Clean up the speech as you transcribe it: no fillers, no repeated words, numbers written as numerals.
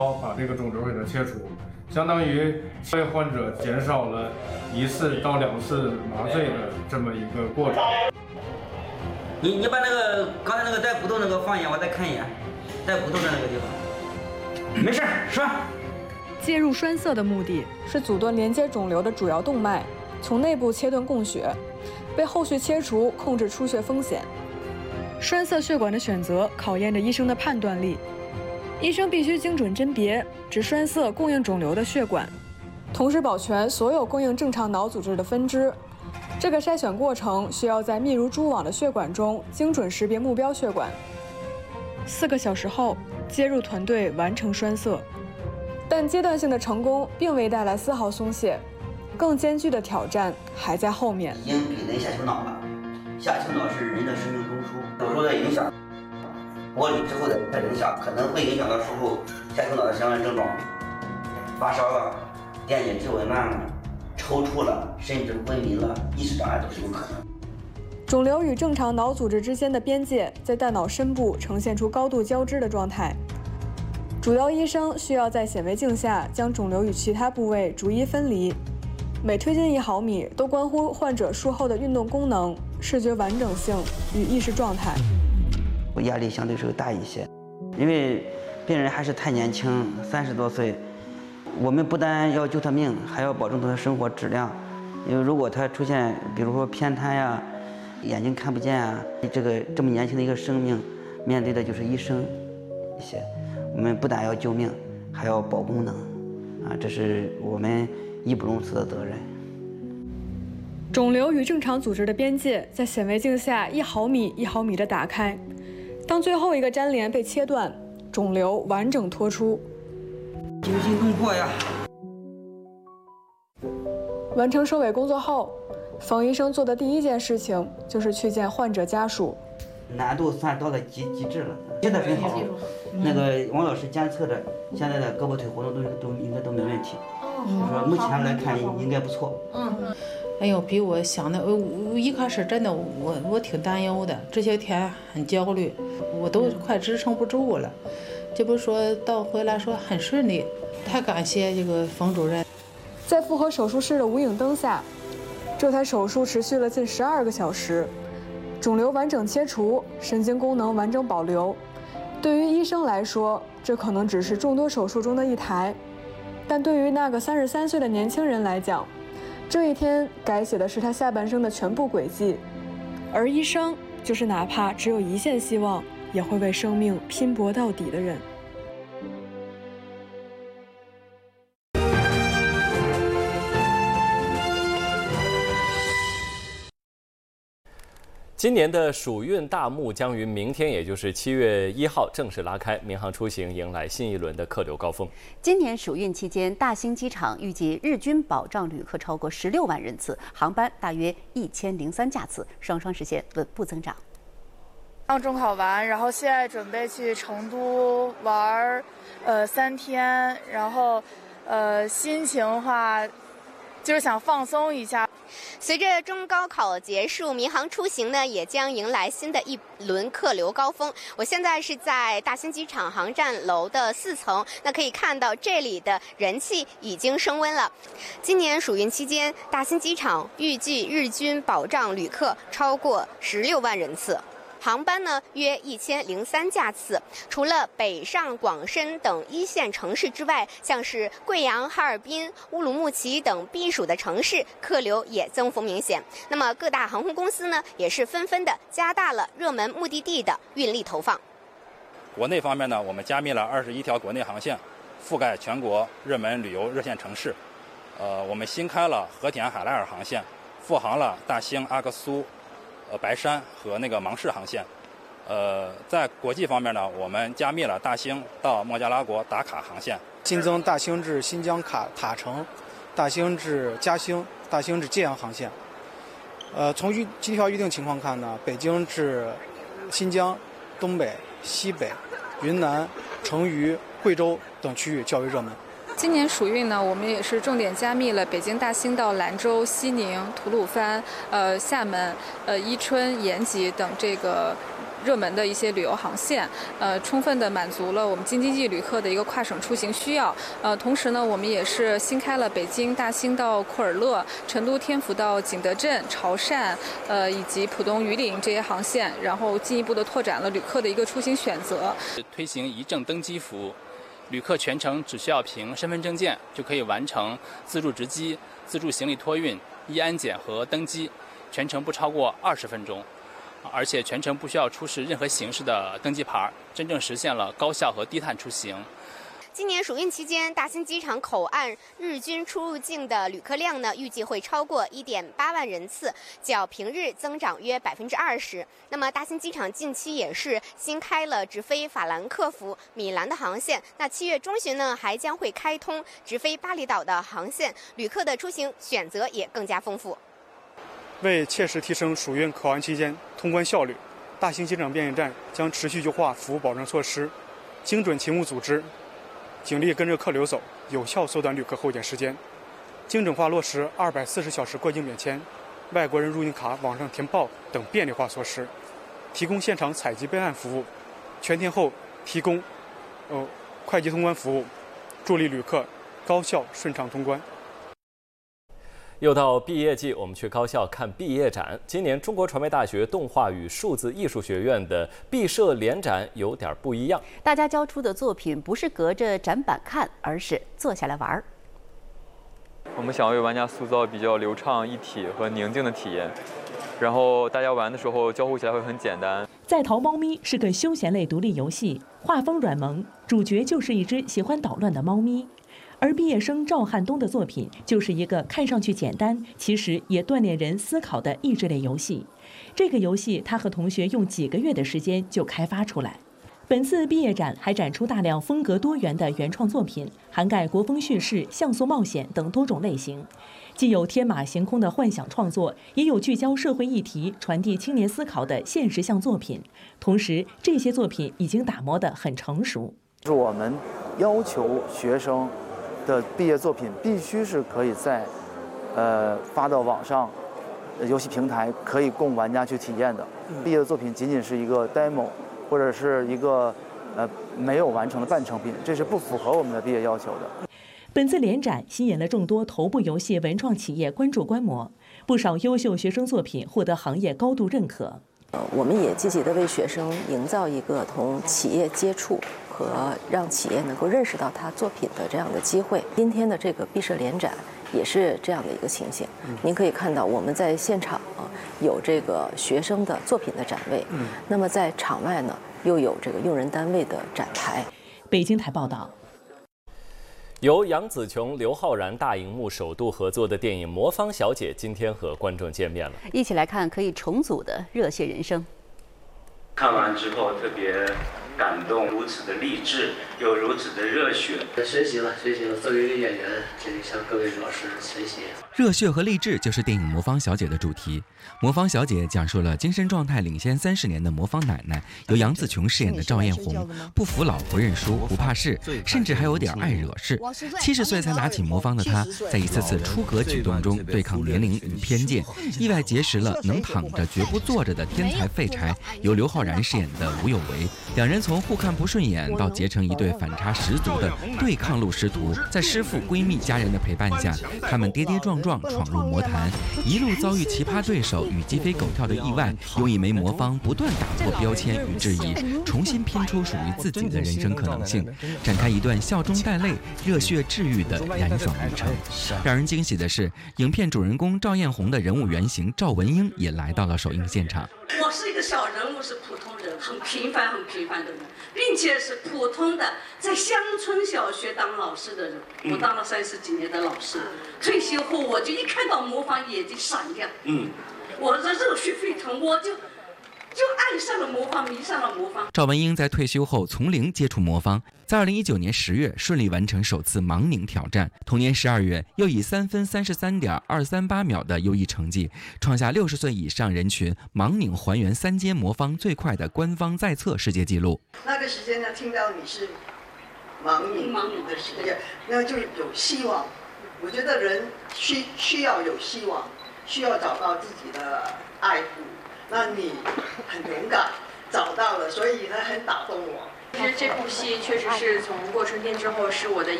把这个肿瘤给它切除，相当于为患者减少了1次到2次麻醉的这么一个过程。 你把那个刚才那个带骨头那个放眼，我再看一眼，带骨头的那个地方。没事，说。 介入栓塞的目的是阻断连接肿瘤的主要动脉，从内部切断供血，为后续切除控制出血风险。栓塞血管的选择考验着医生的判断力，医生必须精准甄别只栓塞供应肿瘤的血管，同时保全所有供应正常脑组织的分支。这个筛选过程需要在密如蛛网的血管中精准识别目标血管。4个小时后，接入团队完成栓塞，但阶段性的成功并未带来丝毫松懈，更艰巨的挑战还在后面。 已经给人下丘脑了，下丘脑是人的生命中枢，手术的影响，剥离之后的影响可能会影响到术后下丘脑的相关症状，发烧了，电解质紊乱了，抽搐了，甚至昏迷了，意识障碍都是有可能。 肿瘤与正常脑组织之间的边界在大脑深部呈现出高度交织的状态。主刀医生需要在显微镜下将肿瘤与其他部位逐一分离，每推进1毫米都关乎患者术后的运动功能、视觉完整性与意识状态。 我压力相对是大一些，因为病人还是太年轻，30多岁，我们不但要救他命，还要保证他的生活质量。因为如果他出现比如说偏瘫呀、眼睛看不见啊，这么年轻的一个生命，面对的就是一生一些。我们不但要救命，还要保功能，这是我们义不容辞的责任。 肿瘤与正常组织的边界在显微镜下1毫米1毫米地打开，当最后一个粘连被切断，肿瘤完整脱出。 惊心动魄呀！ 完成收尾工作后，冯医生做的第一件事情就是去见患者家属。 难度算到了极致了，现在很好。那个王老师监测的，现在的胳膊腿活动都应该都没问题。就说目前来看应该不错。 哎呦，比我想的，我一开始真的我挺担忧的，这些天很焦虑，我都快支撑不住了。这不说到回来说很顺利，太感谢这个冯主任。 在复合手术室的无影灯下，这台手术持续了近12个小时，肿瘤完整切除，神经功能完整保留。对于医生来说，这可能只是众多手术中的一台，但对于那个33岁的年轻人来讲，这一天改写的是他下半生的全部轨迹。而医生就是哪怕只有一线希望，也会为生命拼搏到底的人。 今年的暑运大幕将于明天，也就是7月1号正式拉开，民航出行迎来新一轮的客流高峰。 今年暑运期间，大兴机场预计日均保障旅客超过16万人次，航班大约1003架次，双实现稳步增长。 刚中考完，然后现在准备去成都玩3天，然后心情的话就是想放松一下。 随着中高考结束，民航出行呢也将迎来新的一轮客流高峰。我现在是在大兴机场航站楼的4层，那可以看到这里的人气已经升温了。今年暑运期间，大兴机场预计日均保障旅客超过16万人次。航班呢约1003架次，除了北上广深等1线城市之外，像是贵阳、哈尔滨、乌鲁木齐等避暑的城市，客流也增幅明显。那么各大航空公司呢，也是纷纷的加大了热门目的地的运力投放。 国内方面呢，我们加密了21条国内航线，覆盖全国热门旅游热线城市。我们新开了和田海拉尔航线，复航了大兴、阿克苏、白山和那个芒市航线。在国际方面呢，我们加密了大兴到孟加拉国达卡航线， 新增大兴至新疆塔城、大兴至嘉兴、大兴至揭阳航线。从机票预订情况看呢，北京至新疆、东北、西北、云南、成渝、贵州等区域较为热门。 今年暑运呢，我们也是重点加密了北京大兴到兰州、西宁、吐鲁番、厦门、伊春、延吉等这个热门的一些旅游航线，充分的满足了我们京津冀旅客的一个跨省出行需要。同时呢，我们也是新开了北京大兴到库尔勒、成都天府到景德镇、潮汕，以及浦东榆林这些航线，然后进一步的拓展了旅客的一个出行选择。 推行一证登机服务，旅客全程只需要凭身份证件就可以完成自助值机、自助行李托运、安检和登机，全程不超过20分钟，而且全程不需要出示任何形式的登机牌，真正实现了高效和低碳出行。 今年暑运期间，大兴机场口岸日均出入境的旅客量呢，预计会超过1.8万人次，较平日增长约20%。那么，大兴机场近期也是新开了直飞法兰克福、米兰的航线。那7月中旬呢，还将会开通直飞巴厘岛的航线，旅客的出行选择也更加丰富。 为切实提升暑运口岸期间通关效率，大兴机场便利站将持续优化服务保证措施，精准勤务组织。警力跟着客流走，有效缩短旅客候检时间；精准化落实240小时过境免签、外国人入境卡网上填报等便利化措施，提供现场采集备案服务，全天候提供快捷通关服务，助力旅客高效顺畅通关。 又到毕业季，我们去高校看毕业展。今年中国传媒大学动画与数字艺术学院的毕设联展有点不一样， 大家交出的作品不是隔着展板看，而是坐下来玩儿。 我们想为玩家塑造比较流畅、一体和宁静的体验，然后大家玩的时候交互起来会很简单。 在逃猫咪是个休闲类独立游戏，画风软萌，主角就是一只喜欢捣乱的猫咪。而毕业生赵汉东的作品就是一个看上去简单，其实也锻炼人思考的益智类游戏。这个游戏他和同学用几个月的时间就开发出来。本次毕业展还展出大量风格多元的原创作品，涵盖国风叙事、像素冒险等多种类型。既有天马行空的幻想创作，也有聚焦社会议题、传递青年思考的现实向作品。同时，这些作品已经打磨得很成熟。 是我们要求学生的毕业作品必须是可以在发到网上游戏平台，可以供玩家去体验的。毕业的作品仅仅是一个 demo 或者是一个没有完成的半成品，这是不符合我们的毕业要求的。 本次联展吸引了众多头部游戏文创企业关注观摩，不少优秀学生作品获得行业高度认可。 我们也积极地为学生营造一个同企业接触和让企业能够认识到他作品的这样的机会。今天的这个毕设联展也是这样的一个情形。您可以看到我们在现场有这个学生的作品的展位，那么在场外呢又有这个用人单位的展台。 北京台报道。 由杨紫琼、刘昊然大荧幕首度合作的电影《魔方小姐》今天和观众见面了， 一起来看可以重组的热血人生。 看完之后特别感动，如此的励志又如此的热血。 学习了，作为一个演员，这里向各位老师学习。 热血和励志就是电影《魔方小姐》的主题。《魔方小姐》讲述了精神状态领先30年的魔方奶奶，由杨紫琼饰演的赵艳红，不服老、不认输、不怕事，甚至还有点爱惹事。70岁才拿起魔方的她，在一次次出格举动中对抗年龄与偏见，意外结识了能躺着绝不坐着的天才废柴，由刘昊然饰演的吴有为。两人从互看不顺眼到结成一对反差十足的对抗路师徒，在师傅、闺蜜、家人的陪伴下，他们跌跌撞撞闯入魔坛，一路遭遇奇葩对手与鸡飞狗跳的意外，用一枚魔方不断打破标签与质疑，重新拼出属于自己的人生可能性，展开一段笑中带泪、热血治愈的燃爽旅程。让人惊喜的是，影片主人公赵艳红的人物原型赵文英也来到了首映现场。 我是一个小人物，是普通人，很平凡的人，并且是普通的在乡村小学当老师的人。我当了30几年的老师，退休后我就一看到魔方眼睛闪亮，我这热血沸腾，我就爱上了魔方，迷上了魔方。 赵文英在退休后从零接触魔方，在2019年10月顺利完成首次盲拧挑战，同年12月又以3分33.238秒的优异成绩，创下60岁以上人群盲拧还原3阶魔方最快的官方在册世界纪录。 那个时间呢，听到你是盲拧的时间，那就有希望。我觉得人需要有希望，需要找到自己的爱护。那你很勇敢， 找到了，所以呢很打动我。 其实这部戏确实是从过春天之后是我的